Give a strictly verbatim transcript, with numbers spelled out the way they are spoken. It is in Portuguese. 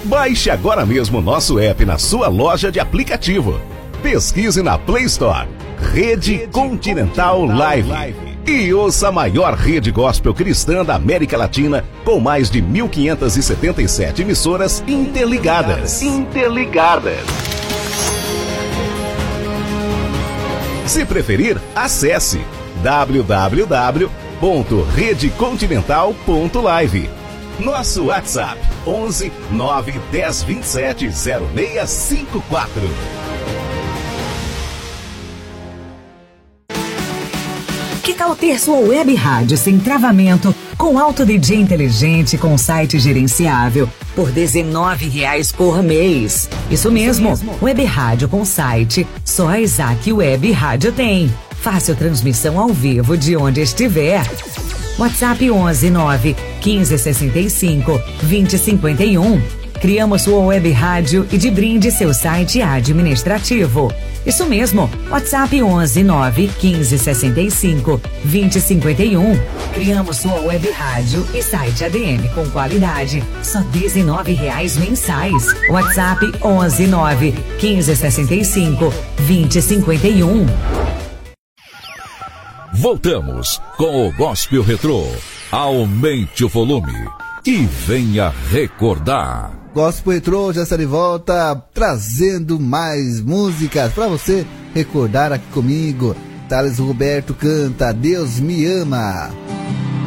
Baixe agora mesmo o nosso app na sua loja de aplicativo. Pesquise na Play Store Rede Continental Live e ouça a maior rede gospel cristã da América Latina, com mais de mil quinhentas e setenta e sete emissoras interligadas. Interligadas. Se preferir, acesse w w w ponto rede continental ponto live. Nosso WhatsApp onze nove dez vinte e sete zero seis cinco quatro. Que tal ter sua web rádio sem travamento, com alto D J inteligente, com site gerenciável, por dezenove reais por mês? Isso mesmo, web rádio com site, só a Isaac Web Rádio tem. Fácil transmissão ao vivo de onde estiver. WhatsApp onze nove quinze sessenta e cinco vinte cinquenta e um. Criamos sua web rádio e de brinde seu site administrativo. Isso mesmo, WhatsApp onze nove quinze sessenta e cinco vinte cinquenta e um. Criamos sua web rádio e site A D M com qualidade, só dezenove reais mensais. WhatsApp onze nove quinze sessenta e cinco vinte cinquenta e um. Voltamos com o Gospel Retrô. Aumente o volume e venha recordar. Gospel Retrô já está de volta, trazendo mais músicas para você recordar aqui comigo. Thales Roberto canta Deus Me Ama.